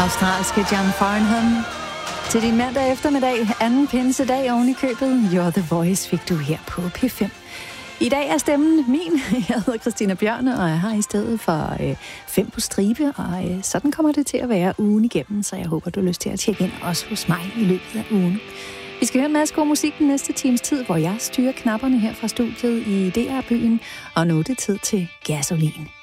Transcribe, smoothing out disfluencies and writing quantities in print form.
australske John Farnham. Til din mandag eftermiddag, anden pinsedag oven i købet. You're the Voice fik du her på P5. I dag er stemmen min. Jeg hedder Christina Bjørn, og jeg har i stedet for 5 på stribe, og sådan kommer det til at være ugen igennem, så jeg håber, du har lyst til at tjekke ind også hos mig i løbet af ugen. Vi skal høre en masse god musik den næste times tid, hvor jeg styrer knapperne her fra studiet i DR-byen, og nu er det tid til Gasolin.